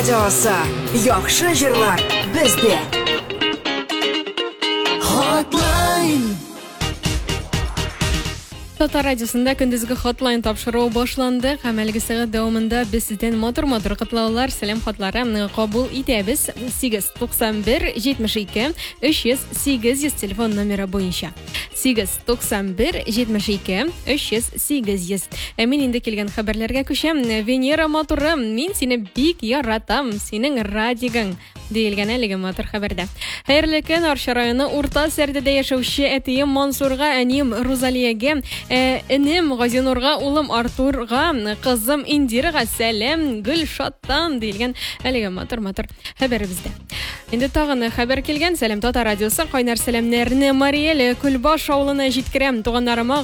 радиосы. Яхшы җырлар бездә. Hotline. Татар радиосында көндезге Hotline тапшыру башланды. Әлеге сәгать дәвамында біз сездән матур-матур котлаулар, сәлам хатлары кабул итәбез. 891 72 300 телефон номеры буенча. 891 72 300. Мин инде килгән хәбәрләргә күчәм. Венера матуры, мин сине бик яратам, синең радигың диелгән әлеге матур хәбәрдә. Хәерле көн, Арча районы Урта Сәрдәдә яшәүче әтием Мансурга, әнием Розалиягә, энем Газинурга, улым Артурга, кызым Индирага сәлам, Гөлшаттан диелгән әлеге матур хәбәр бездә. Инде тагын хәбәр килгән. Сәлам Татар радиосы, кайнар сәламнәрне Мариэль Күлбаш авылына җиткерәм. Туганнарыма